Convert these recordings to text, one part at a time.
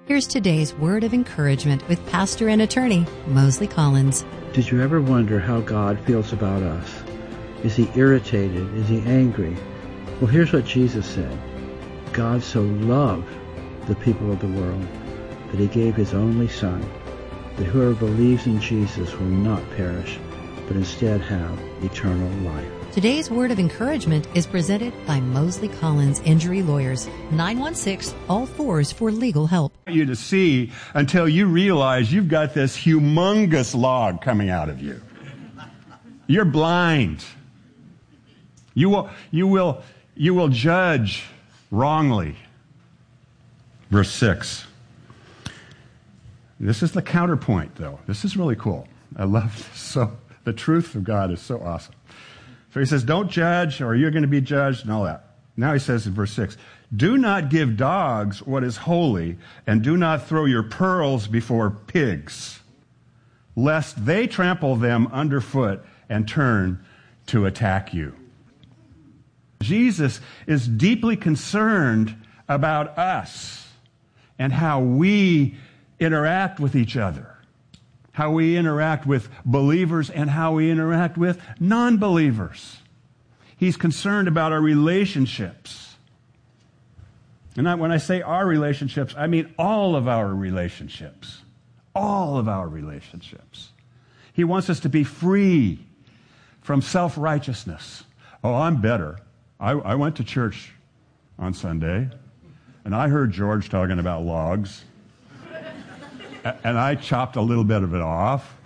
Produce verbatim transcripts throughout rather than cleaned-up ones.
Here's today's word of encouragement with pastor and attorney Mosley Collins. Did you ever wonder how God feels about us? Is he irritated? Is he angry? Well, here's what Jesus said. God so loved the people of the world that he gave his only Son, that whoever believes in Jesus will not perish, but instead have eternal life. Today's word of encouragement is presented by Mosley Collins Injury Lawyers, nine one six, all fours for legal help. You to see until you realize you've got this humongous log coming out of you. You're blind. You will, you will, you will judge wrongly. Verse six. This is the counterpoint, though. This is really cool. I love this. So the truth of God is so awesome. So he says, don't judge, or you're going to be judged, and all that. Now he says in verse six, do not give dogs what is holy, and do not throw your pearls before pigs, lest they trample them underfoot and turn to attack you. Jesus is deeply concerned about us and how we interact with each other, how we interact with believers and how we interact with non-believers. He's concerned about our relationships. And I, when I say our relationships, I mean all of our relationships. All of our relationships. He wants us to be free from self-righteousness. Oh, I'm better. I, I went to church on Sunday, and I heard George talking about logs. And I chopped a little bit of it off.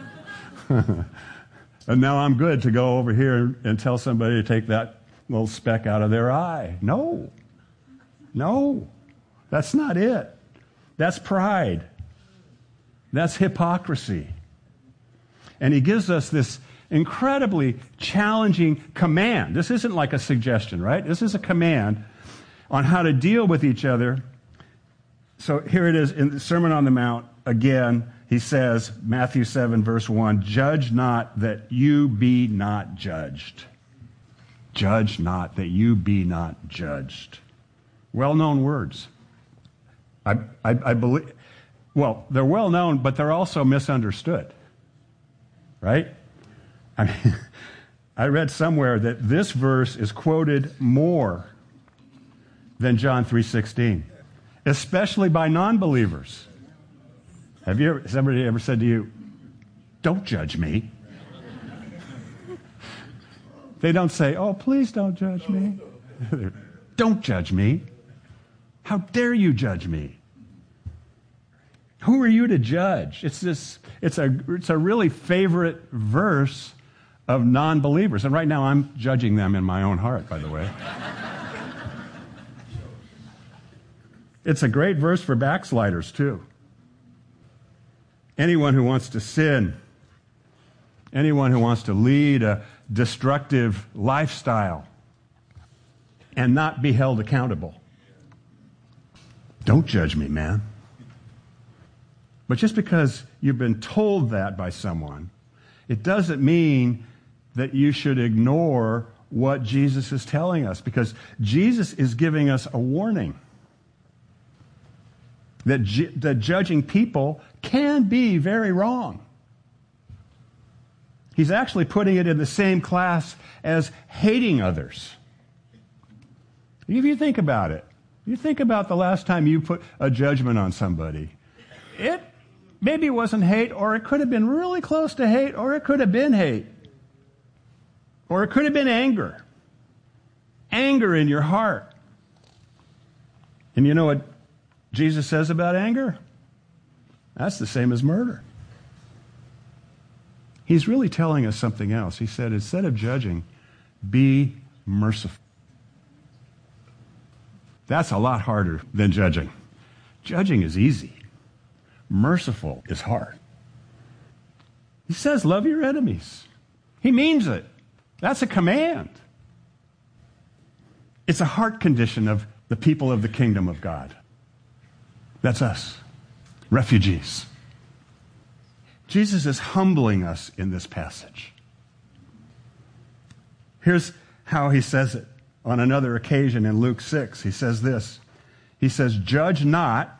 And now I'm good to go over here and tell somebody to take that little speck out of their eye. No. No. That's not it. That's pride. That's hypocrisy. And he gives us this incredibly challenging command. This isn't like a suggestion, right? This is a command on how to deal with each other. So here it is in the Sermon on the Mount. Again, he says, Matthew seven, verse one, judge not that you be not judged. Judge not that you be not judged. Well-known words. I, I, I believe, well, they're well-known, but they're also misunderstood. Right? I mean, I read somewhere that this verse is quoted more than John three sixteen, especially by non-believers. Have you ever, somebody ever said to you, don't judge me? They don't say, oh, please don't judge me. Don't judge me. How dare you judge me? Who are you to judge? It's this, it's a, it's a really favorite verse of non-believers. And right now I'm judging them in my own heart, by the way. It's a great verse for backsliders, too. Anyone who wants to sin, anyone who wants to lead a destructive lifestyle and not be held accountable. Don't judge me, man. But just because you've been told that by someone, it doesn't mean that you should ignore what Jesus is telling us, because Jesus is giving us a warning that, ju- that judging people can be very wrong. He's actually putting it in the same class as hating others. If you think about it, you think about the last time you put a judgment on somebody. It maybe it wasn't hate, or it could have been really close to hate, or it could have been hate. Or it could have been anger. Anger in your heart. And you know what Jesus says about anger? That's the same as murder. He's really telling us something else. He said, instead of judging, be merciful. That's a lot harder than judging. Judging is easy. Merciful is hard. He says, love your enemies. He means it. That's a command. It's a heart condition of the people of the kingdom of God. That's us, refugees. Jesus is humbling us in this passage. Here's how he says it on another occasion in Luke six. He says this. He says, judge not